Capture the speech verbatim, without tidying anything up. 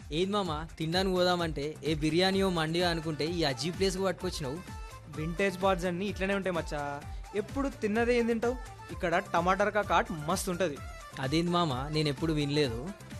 ఏది మామ తినడానికి పోదామంటే ఏ బిర్యానీయో మండియో అనుకుంటే ఈ అజీ ప్లేస్కి పట్టుకొచ్చినావు. వింటేజ్ బార్స్ అన్నీ ఇట్లనే ఉంటాయి మచ్చా. ఎప్పుడు తిన్నదే ఏం తింటావు? ఇక్కడ టమాటర్ కాట్ మస్తు ఉంటుంది. అదేంది మామ నేను ఎప్పుడు వినలేదు.